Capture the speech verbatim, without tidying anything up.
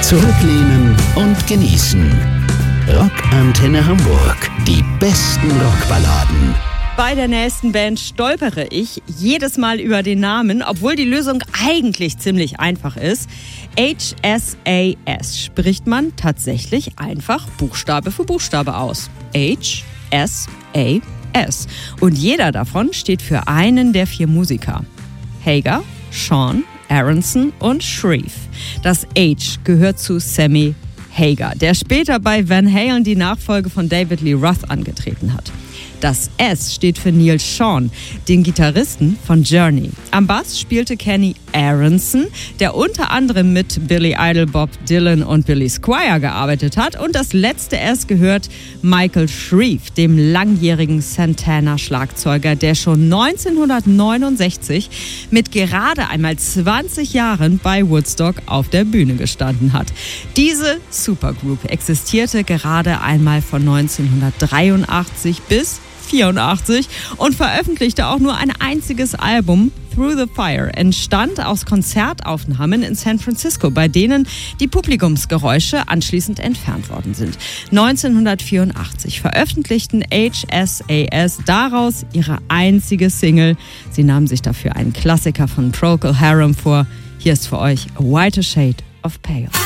Zurücklehnen und genießen. Rockantenne Hamburg. Die besten Rockballaden. Bei der nächsten Band stolpere ich jedes Mal über den Namen, obwohl die Lösung eigentlich ziemlich einfach ist. H S A S spricht man tatsächlich einfach Buchstabe für Buchstabe aus. H S A S. Und jeder davon steht für einen der vier Musiker. Hagar, Sean, Aronson und Shreve. Das H gehört zu Sammy Hagar, der später bei Van Halen die Nachfolge von David Lee Roth angetreten hat. Das S steht für Neil Schon, den Gitarristen von Journey. Am Bass spielte Kenny Aronson, der unter anderem mit Billy Idol, Bob Dylan und Billy Squier gearbeitet hat. Und das letzte S gehört Michael Shreve, dem langjährigen Santana-Schlagzeuger, der schon neunzehnhundertneunundsechzig mit gerade einmal zwanzig Jahren bei Woodstock auf der Bühne gestanden hat. Diese Supergroup existierte gerade einmal von neunzehnhundertdreiundachtzig bis vierundachtzig und veröffentlichte auch nur ein einziges Album. Through the Fire entstand aus Konzertaufnahmen in San Francisco, bei denen die Publikumsgeräusche anschließend entfernt worden sind. neunzehnhundertvierundachtzig veröffentlichten H S A S daraus ihre einzige Single. Sie nahmen sich dafür einen Klassiker von Procol Harum vor. Hier ist für euch A Whiter Shade of Pale.